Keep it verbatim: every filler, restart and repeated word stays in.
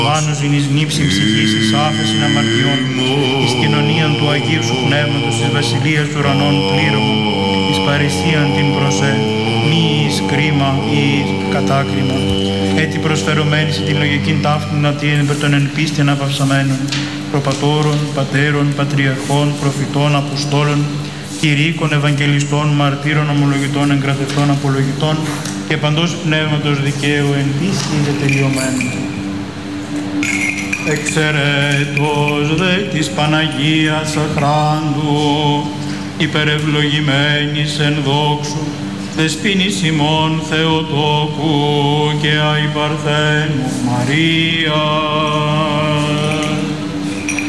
Βάνος ειν εις νύψιν ψυχής, εις άφεσιν αμαρτιών, εις κοινωνίαν του Αγίου Σου Πνεύματος, εις βασιλείας του ουρανών πλήρωμα, εις παρησίαν την προσέ, μη εις κρίμα ή κατάκριμα. Έτσι προσφερωμένη σε την λογική ταύτην ατίεν υπέρ των εν πίστη αναπαυσαμένων, προπατώρων, πατέρων, πατριαρχών, προφητών, αποστόλων, κηρύκων, ευαγγελιστών, μαρτύρων, ομολογητών, εγκρατευτών, απολογητών και παντός πνεύματος δικαίου εν πίστη τελειωμένου. Εξαιρέτως δε της Παναγίας Αχράντου, υπερευλογημένης εν δόξου, δεσποίνης ημών Θεοτόκου και αϊ Παρθένου Μαρίας,